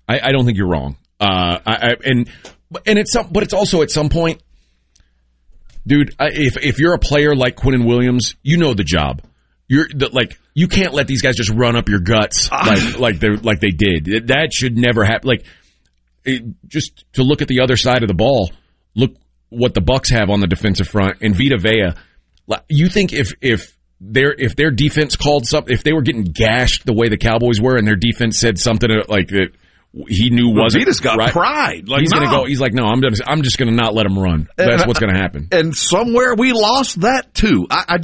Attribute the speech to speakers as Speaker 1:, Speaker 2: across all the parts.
Speaker 1: I don't think you're wrong. It's also at some point, dude. If you're a player like Quinnen Williams, you know the job. You can't let these guys just run up your guts like they did. That should never happen. Just to look at the other side of the ball, look what the Bucs have on the defensive front and Vita Vea. You think if their defense called something, if they were getting gashed the way the Cowboys were, and their defense said something like that he knew wasn't
Speaker 2: Vita's got
Speaker 1: right,
Speaker 2: pride.
Speaker 1: He's going to go. He's like, no, I'm just going to not let him run. That's what's going to happen.
Speaker 2: And somewhere we lost that too.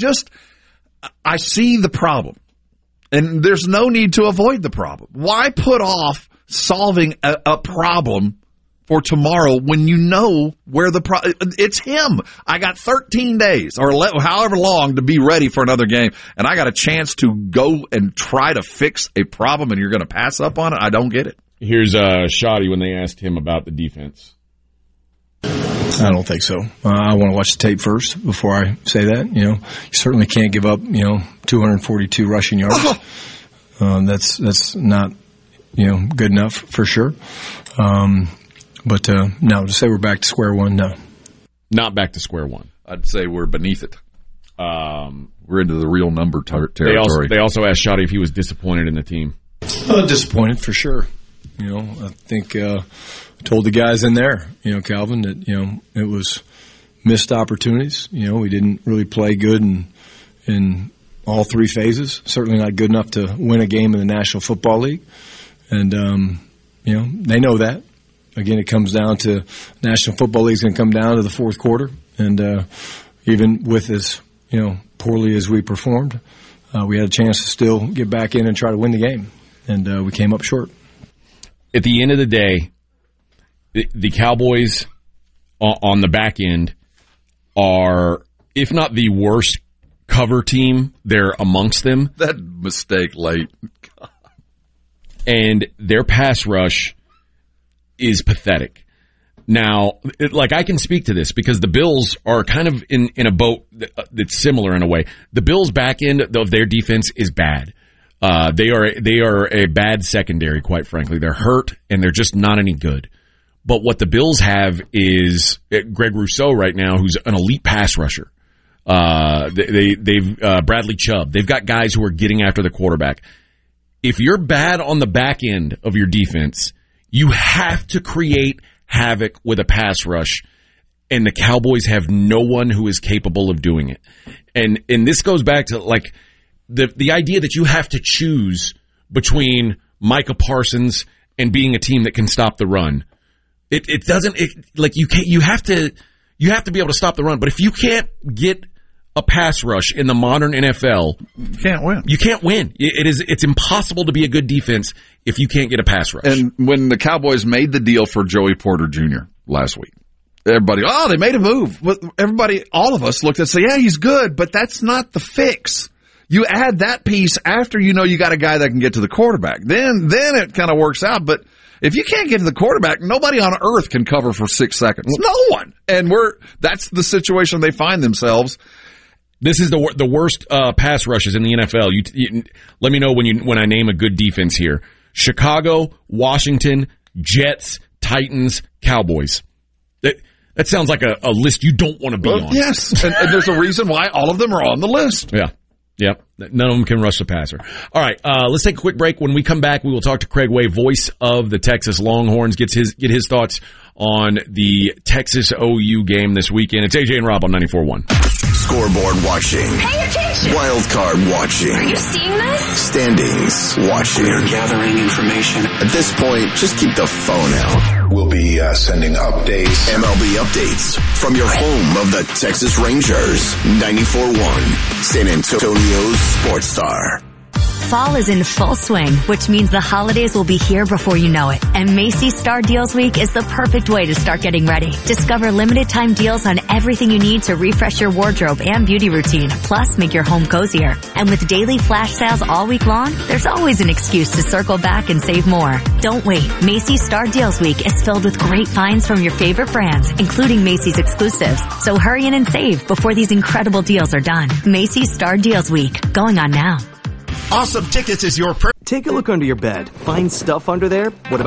Speaker 2: I see the problem, and there's no need to avoid the problem. Why put off solving a problem for tomorrow when you know where the problem? It's him. I got 13 days or however long to be ready for another game, and I got a chance to go and try to fix a problem, and you're going to pass up on it? I don't get it.
Speaker 1: Here's Shoddy when they asked him about the defense.
Speaker 3: I don't think so. I want to watch the tape first before I say that. You certainly can't give up, 242 rushing yards. That's not, good enough for sure. But no, to say we're back to square one, no.
Speaker 1: Not back to square one.
Speaker 2: I'd say we're beneath it. We're into the real number territory.
Speaker 1: They also asked Shoddy if he was disappointed in the team.
Speaker 3: Disappointed for sure. I think I told the guys in there, Calvin, that, it was missed opportunities. We didn't really play good in all three phases. Certainly not good enough to win a game in the National Football League. And, they know that. Again, it comes down to National Football League is going to come down to the fourth quarter. And even with as, poorly as we performed, we had a chance to still get back in and try to win the game. And we came up short.
Speaker 1: At the end of the day, the Cowboys on the back end are, if not the worst cover team, they're amongst them.
Speaker 2: That mistake late.
Speaker 1: And their pass rush is pathetic. Now, I can speak to this because the Bills are kind of in a boat that's similar in a way. The Bills' back end of their defense is bad. They are a bad secondary, quite frankly. They're hurt, and they're just not any good. But what the Bills have is Greg Rousseau right now, who's an elite pass rusher. They've Bradley Chubb. They've got guys who are getting after the quarterback. If you're bad on the back end of your defense, you have to create havoc with a pass rush, and the Cowboys have no one who is capable of doing it. And this goes back to the idea that you have to choose between Micah Parsons and being a team that can stop the run. You have to be able to stop the run. But if you can't get a pass rush in the modern NFL,
Speaker 2: you can't win.
Speaker 1: You can't win. It's impossible to be a good defense if you can't get a pass rush.
Speaker 2: And when the Cowboys made the deal for Joey Porter Jr. last week, everybody, they made a move. All of us looked and said, yeah, he's good, but that's not the fix. You add that piece after you got a guy that can get to the quarterback. Then it kind of works out. But if you can't get to the quarterback, nobody on earth can cover for 6 seconds. No one. And that's the situation they find themselves.
Speaker 1: This is the worst pass rushes in the NFL. You let me know when I name a good defense here. Chicago, Washington, Jets, Titans, Cowboys. That sounds like a list you don't want to be on.
Speaker 2: Yes, and there's a reason why all of them are on the list.
Speaker 1: Yeah. Yep. None of them can rush the passer. All right. Let's take a quick break. When we come back, we will talk to Craig Way, voice of the Texas Longhorns, get his thoughts on the Texas OU game this weekend. It's AJ and Rob on 94.1.
Speaker 4: Scoreboard watching.
Speaker 5: Pay attention.
Speaker 4: Wild card watching.
Speaker 5: Are you seeing this?
Speaker 4: Standings watching.
Speaker 6: We're gathering information.
Speaker 4: At this point, just keep the phone out.
Speaker 7: We'll be sending updates.
Speaker 4: MLB updates from your home of the Texas Rangers. 94.1 San Antonio's Sports Star.
Speaker 8: Fall is in full swing, which means the holidays will be here before you know it. And Macy's Star Deals Week is the perfect way to start getting ready. Discover limited time deals on everything you need to refresh your wardrobe and beauty routine, plus make your home cozier. And with daily flash sales all week long, there's always an excuse to circle back and save more. Don't wait. Macy's Star Deals Week is filled with great finds from your favorite brands, including Macy's exclusives. So hurry in and save before these incredible deals are done. Macy's Star Deals Week, going on now.
Speaker 9: Awesome Tickets is your...
Speaker 10: Take a look under your bed. Find stuff under there? What about